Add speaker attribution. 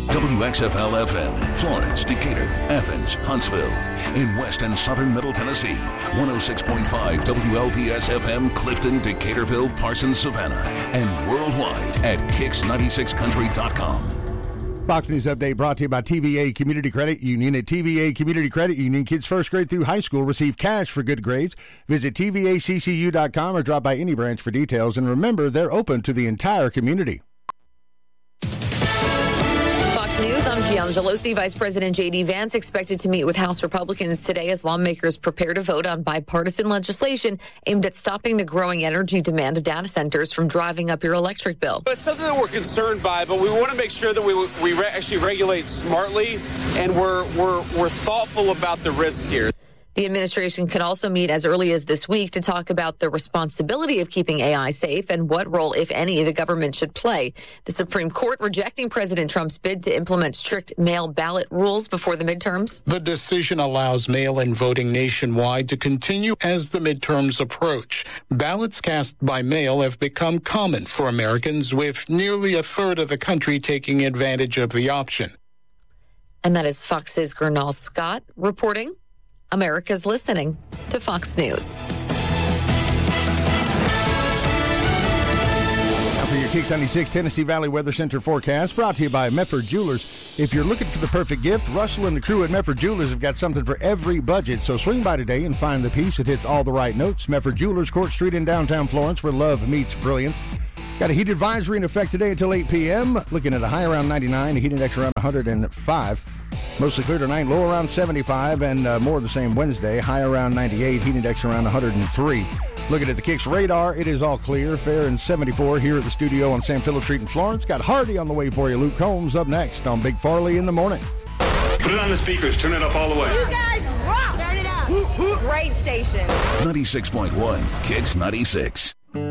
Speaker 1: WXFL-FM, Florence, Decatur, Athens, Huntsville. In West and Southern Middle Tennessee, 106.5 WLPS-FM, Clifton, Decaturville, Parsons, Savannah. And worldwide at Kicks96country.com.
Speaker 2: Fox News Update brought to you by TVA Community Credit Union. At TVA Community Credit Union, kids first grade through high school receive cash for good grades. Visit TVACCU.com or drop by any branch for details. And remember, they're open to the entire community.
Speaker 3: Fox News, I'm Gianna Gelosi. Vice President J.D. Vance expected to meet with House Republicans today as lawmakers prepare to vote on bipartisan legislation aimed at stopping the growing energy demand of data centers from driving up your electric bill.
Speaker 4: It's something that we're concerned by, but we want to make sure that we actually regulate smartly and we're thoughtful about the risk here.
Speaker 3: The administration could also meet as early as this week to talk about the responsibility of keeping AI safe and what role, if any, the government should play. The Supreme Court rejecting President Trump's bid to implement strict mail ballot rules before the midterms.
Speaker 5: The decision allows mail-in voting nationwide to continue as the midterms approach. Ballots cast by mail have become common for Americans, with nearly a third of the country taking advantage of the option.
Speaker 3: And that is Fox's Gernal Scott reporting. America's listening to Fox News.
Speaker 2: Now for your Kicks 96 Tennessee Valley Weather Center forecast, brought to you by Mefford Jewelers. If you're looking for the perfect gift, Russell and the crew at Mefford Jewelers have got something for every budget. So swing by today and find the piece that hits all the right notes. Mefford Jewelers, Court Street in downtown Florence, where love meets brilliance. Got a heat advisory in effect today until 8 p.m. Looking at a high around 99, a heat index around 105. Mostly clear tonight, low around 75, and more of the same Wednesday. High around 98, heat index around 103. Looking at the Kicks radar, it is all clear. Fair and 74 here at the studio on San Philip Street in Florence. Got Hardy on the way for you. Luke Combs up next on Big Farley in the Morning.
Speaker 6: Put it on the speakers. Turn it up all the way.
Speaker 7: You guys rock! Turn it up. Great station.
Speaker 1: 96.1 Kicks 96.